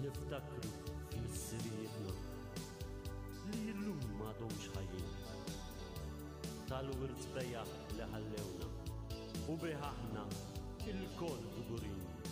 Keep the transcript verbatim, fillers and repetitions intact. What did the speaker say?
niftakru fil-sirietna li l-lum m'għadhomx ħajjin tal-wirt bejjaħ li ħallewna u biħaħna il-koll bugurin.